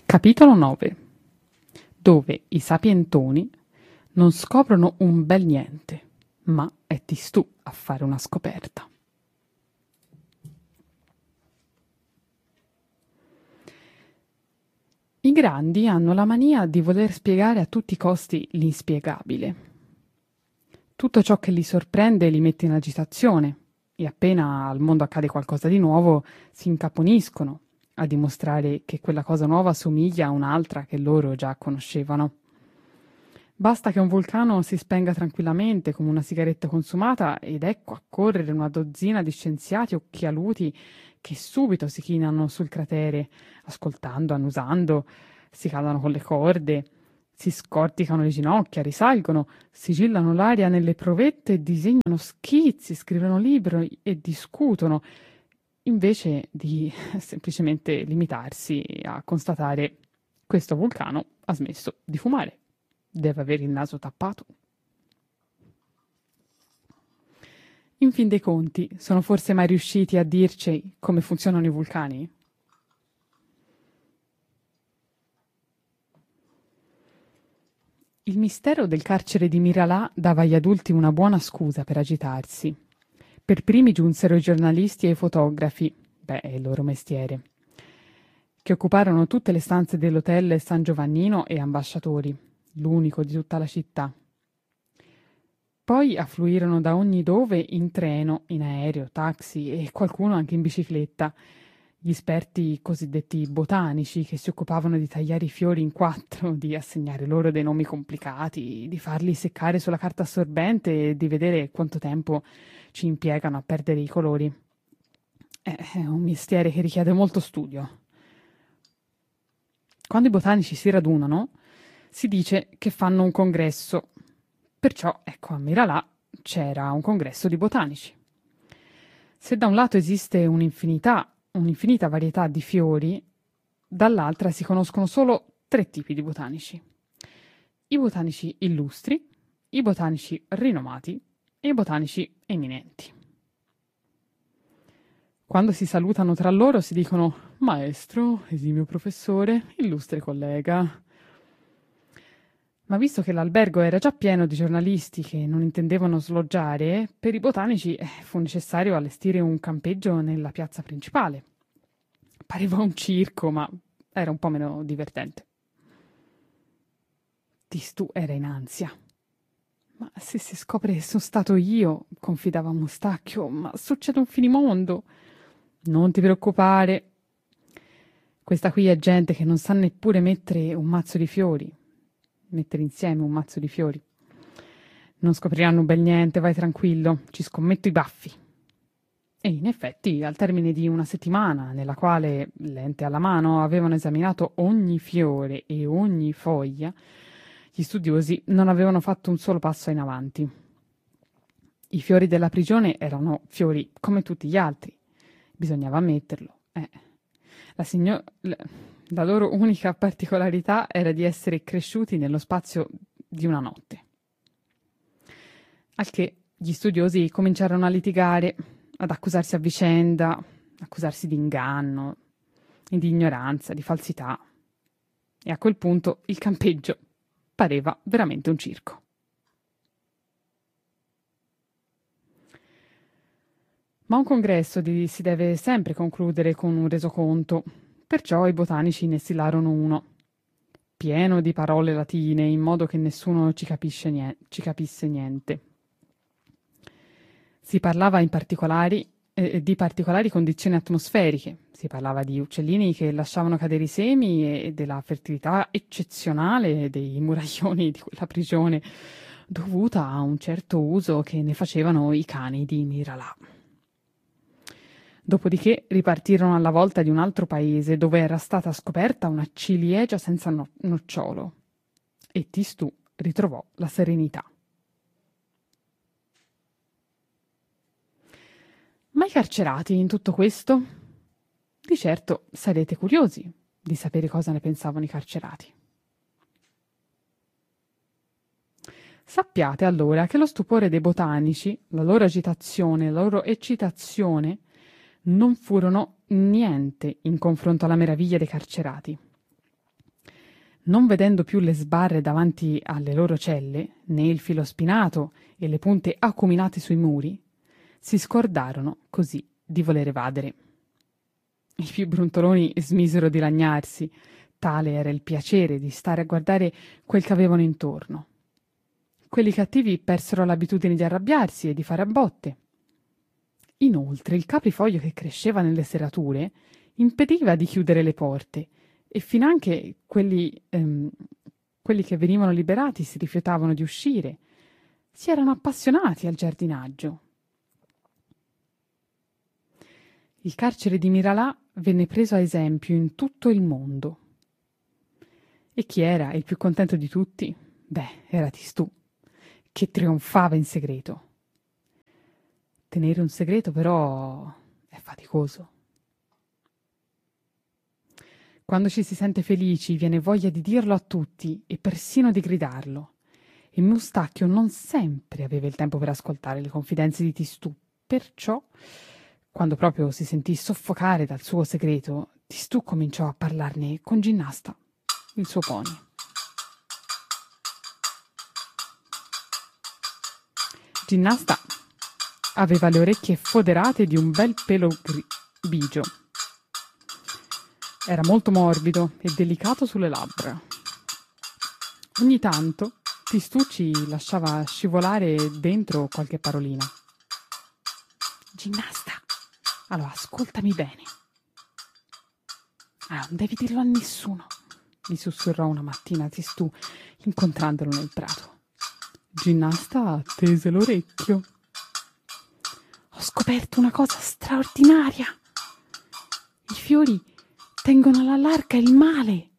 Capitolo 9, dove i sapientoni non scoprono un bel niente, ma è Tistù a fare una scoperta. I grandi hanno la mania di voler spiegare a tutti i costi l'inspiegabile. Tutto ciò che li sorprende li mette in agitazione e appena al mondo accade qualcosa di nuovo si incaponiscono a dimostrare che quella cosa nuova somiglia a un'altra che loro già conoscevano. Basta che un vulcano si spenga tranquillamente come una sigaretta consumata ed ecco a correre una dozzina di scienziati occhialuti che subito si chinano sul cratere, ascoltando, annusando, si calano con le corde, si scorticano le ginocchia, risalgono, sigillano l'aria nelle provette, disegnano schizzi, scrivono libri e discutono, invece di semplicemente limitarsi a constatare questo vulcano ha smesso di fumare. Deve avere il naso tappato. In fin dei conti, sono forse mai riusciti a dirci come funzionano i vulcani? Il mistero del carcere di Miralà dava agli adulti una buona scusa per agitarsi. Per primi giunsero i giornalisti e i fotografi, è il loro mestiere, che occuparono tutte le stanze dell'hotel San Giovannino e ambasciatori, l'unico di tutta la città. Poi affluirono da ogni dove in treno, in aereo, taxi e qualcuno anche in bicicletta, gli esperti cosiddetti botanici che si occupavano di tagliare i fiori in quattro, di assegnare loro dei nomi complicati, di farli seccare sulla carta assorbente e di vedere quanto tempo ci impiegano a perdere i colori. È un mestiere che richiede molto studio. Quando i botanici si radunano, si dice che fanno un congresso. Perciò, ecco, a Miralà c'era un congresso di botanici. Se da un lato esiste un'infinita varietà di fiori, dall'altra si conoscono solo 3 tipi di botanici. I botanici illustri, i botanici rinomati e i botanici eminenti. Quando si salutano tra loro si dicono «Maestro, esimio professore, illustre collega». Ma visto che l'albergo era già pieno di giornalisti che non intendevano sloggiare, per i botanici fu necessario allestire un campeggio nella piazza principale. Pareva un circo, ma era un po' meno divertente. Tistù era in ansia. «Ma se si scopre che sono stato io», confidava Mustacchio, «ma succede un finimondo». «Non ti preoccupare. Questa qui è gente che non sa neppure mettere un mazzo di fiori. Mettere insieme un mazzo di fiori. Non scopriranno un bel niente, vai tranquillo, ci scommetto i baffi». E in effetti, al termine di una settimana, nella quale, lente alla mano, avevano esaminato ogni fiore e ogni foglia, gli studiosi non avevano fatto un solo passo in avanti. I fiori della prigione erano fiori come tutti gli altri, bisognava ammetterlo. La loro unica particolarità era di essere cresciuti nello spazio di una notte. Al che gli studiosi cominciarono a litigare, ad accusarsi a vicenda, accusarsi di inganno, di ignoranza, di falsità. E a quel punto il campeggio pareva veramente un circo. Ma un congresso si deve sempre concludere con un resoconto, perciò i botanici ne stilarono uno, pieno di parole latine, in modo che nessuno ci capisse niente. Si parlava di particolari condizioni atmosferiche, si parlava di uccellini che lasciavano cadere i semi e della fertilità eccezionale dei muraglioni di quella prigione, dovuta a un certo uso che ne facevano i cani di Miralà. Dopodiché ripartirono alla volta di un altro paese dove era stata scoperta una ciliegia senza nocciolo e Tistù ritrovò la serenità. Ma i carcerati in tutto questo? Di certo sarete curiosi di sapere cosa ne pensavano i carcerati. Sappiate allora che lo stupore dei botanici, la loro agitazione, la loro eccitazione non furono niente in confronto alla meraviglia dei carcerati. Non vedendo più le sbarre davanti alle loro celle, né il filo spinato e le punte acuminate sui muri, si scordarono così di voler evadere. I più brontoloni smisero di lagnarsi, tale era il piacere di stare a guardare quel che avevano intorno. Quelli cattivi persero l'abitudine di arrabbiarsi e di fare a botte. Inoltre il caprifoglio che cresceva nelle serrature impediva di chiudere le porte e finanche quelli che venivano liberati si rifiutavano di uscire. Si erano appassionati al giardinaggio. Il carcere di Miralà venne preso a esempio in tutto il mondo. E chi era il più contento di tutti? Beh, era Tistù, che trionfava in segreto. Tenere un segreto però è faticoso. Quando ci si sente felici viene voglia di dirlo a tutti e persino di gridarlo. E Mustacchio non sempre aveva il tempo per ascoltare le confidenze di Tistù, perciò, quando proprio si sentì soffocare dal suo segreto, Tistù cominciò a parlarne con Ginnasta, il suo pony. Ginnasta aveva le orecchie foderate di un bel pelo bigio. Era molto morbido e delicato sulle labbra. Ogni tanto Tistù ci lasciava scivolare dentro qualche parolina. Ginnasta, allora ascoltami bene. Non devi dirlo a nessuno, gli sussurrò una mattina Tistù, incontrandolo nel prato. Ginnasta tese l'orecchio. Ho scoperto una cosa straordinaria. I fiori tengono alla larga il male.